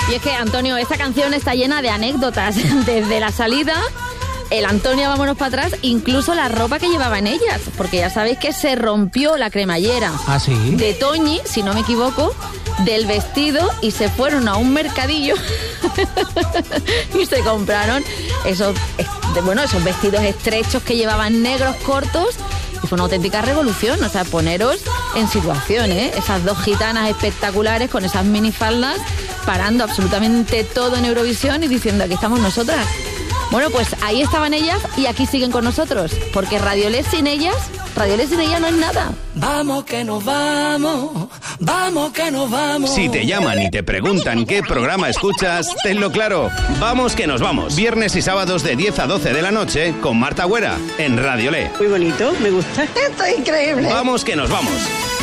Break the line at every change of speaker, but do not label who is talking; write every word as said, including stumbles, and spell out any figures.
Y es que, Antonio, esta canción está llena de anécdotas. Desde la salida, el Antonio, vámonos para atrás, incluso la ropa que llevaba en ellas. Porque ya sabéis que se rompió la cremallera.
¿Ah, sí?
De Toñi, si no me equivoco, del vestido, y se fueron a un mercadillo y se compraron esos, bueno, esos vestidos estrechos que llevaban negros cortos. Y fue una auténtica revolución, o sea, poneros en situación, ¿eh? Esas dos gitanas espectaculares con esas minifaldas, parando absolutamente todo en Eurovisión y diciendo, aquí estamos nosotras. Bueno, pues ahí estaban ellas y aquí siguen con nosotros, porque Radiolé sin ellas, Radiolé sin ellas no es nada.
Vamos que nos vamos, vamos que nos vamos.
Si te llaman y te preguntan qué programa escuchas, tenlo claro. Vamos que nos vamos. Viernes y sábados de diez a doce de la noche con Marta Güera en Radiolé.
Muy bonito, me gusta.
Esto es increíble.
Vamos que nos vamos.